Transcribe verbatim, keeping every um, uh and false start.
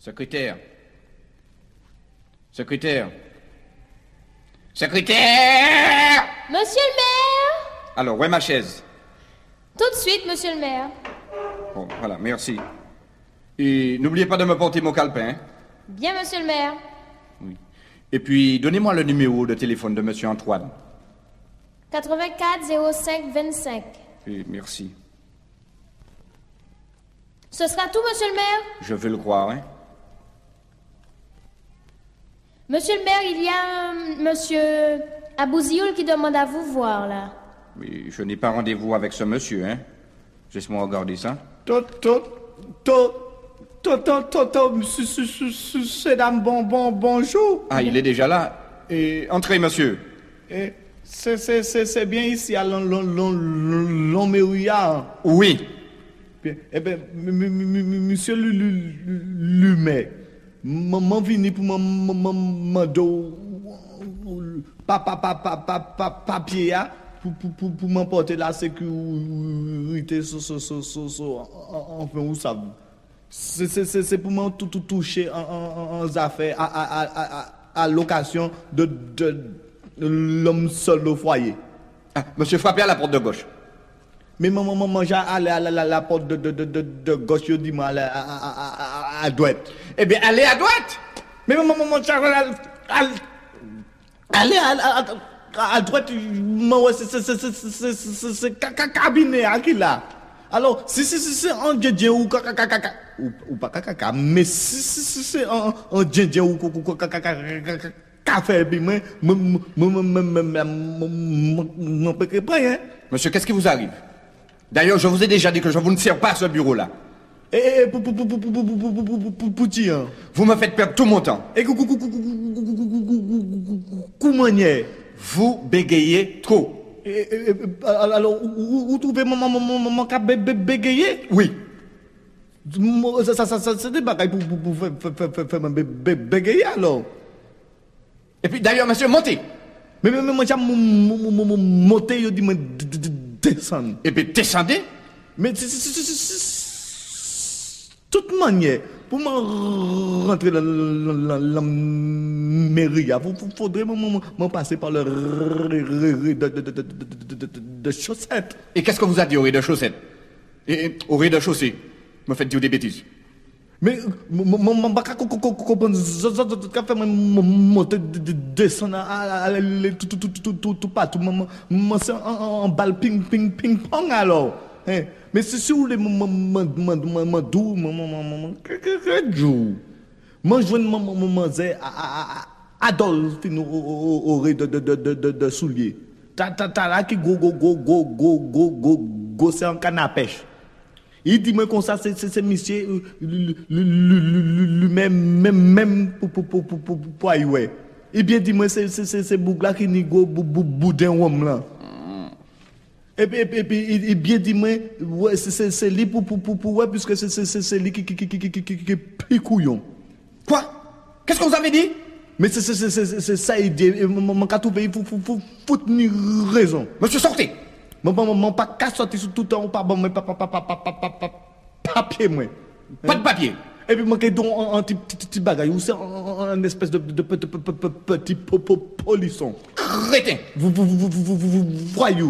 Secrétaire. Secrétaire. Secrétaire! Monsieur le maire! Alors, où est ma chaise? Tout de suite, monsieur le maire. Bon, voilà, merci. Et n'oubliez pas de me porter mon calepin. Hein? Bien, monsieur le maire. Oui. Et puis, donnez-moi le numéro de téléphone de monsieur Antoine. quatre-vingt-quatre zéro cinq vingt-cinq. Oui, merci. Ce sera tout, monsieur le maire? Je veux le croire, hein? Monsieur le maire, il y a un monsieur Abouzioul qui demande à vous voir, là. Oui, je n'ai pas rendez-vous avec ce monsieur, hein? Laisse-moi regarder ça. Tot, tot, tot, tot, tot, tot, tot, monsieur, dame, bon, bon, bonjour. Ah, il est déjà là. Et entrez, monsieur. Eh, C'est, c'est, c'est, c'est bien ici, à l'Oméouya. Oui. Eh bien, monsieur Lumet, maman vini pour m'en papier, pour, pour, pour, pour m'emporter la sécurité, enfin, vous savez. C'est, c'est, c'est, c'est pour m'en tout, tout toucher en, en, en affaires, à, à, à, à, à l'occasion de, de, de l'homme seul au foyer. Ah, monsieur, frappez à la porte de gauche. Mais maman, maman, j'ai allé à la, la, la porte de, de, de, de, de gauche, je dis moi, à, à, à, à, à droite. Eh bien, allez à droite. Mais maman, maman, j'ai allé à, à, à, à droite, moi, c'est, c'est, c'est, c'est, c'est, c'est, c'est, cabinet, à qui là? Alors, si, si, si, c'est un djendjen ou caca, ou, ou pas caca, mais si, si, si, c'est un, un djendjen ou caca, café, puis moi, moi, moi, moi, moi, moi, moi, moi, pas, hein? Monsieur, qu'est-ce qui vous arrive? D'ailleurs, je vous ai déjà dit que je vous ne sers pas à ce bureau-là. Eh, pour, pour, pour, pour, pour, pour, pour, pour, pour, pour, pour, dire. Vous me faites perdre tout mon temps. Et comment est? Vous bégayez trop. Alors, où trouvez mon cap bégayer? Oui. Ça, ça, ça, c'est des bagailles pour, pour, pour faire bégayer, alors. Et puis, d'ailleurs, monsieur, montez. Mais, mais, mais, moi, j'ai monté, je dis, mais descendre. Et puis, descendez. Mais, toute manière, pour me rentrer dans la mairie, il faudrait me passer par le de chaussettes. Et qu'est-ce que vous a dit au rez-de-chaussée? Et au rez-de-chaussée, me faites dire des bêtises. Mais, mon bac à comprendre, ça fait monter, descendre, aller tout, tout, tout, tout, tout, partout. Moi, c'est un balle ping, ping, ping, pong, alors. Mais c'est si vous voulez, moi, d'où, que joue. Moi, je veux Adolphe au rez de souliers. T'as là qui go, go, go, go, go, go, go, go, c'est un canne à pêche. Il dit moi comme ça, c'est monsieur lui-même, même, même pour pour pour pour pour pour ouais. Il bien dit moi c'est c'est c'est bougla qui ni go boudin homme là. Et puis et puis il bien dit moi ouais c'est c'est lui pour pour pour ouais puisque c'est c'est c'est lui qui qui qui qui qui qui picouillon. Quoi? Qu'est-ce que vous avez dit? Mais c'est c'est c'est c'est ça il dit mon cas tout pays faut faut faut foutre ni raison. Monsieur, sortez. Mon pas qu'à sortir sur tout le temps, pas bon, mais pas papier, moi. Pas de papier. Et puis, moi, j'ai un petit bagage, ou c'est un espèce de petit polisson. Crétin. Vous, vous, vous, vous, vous, vous, voyou.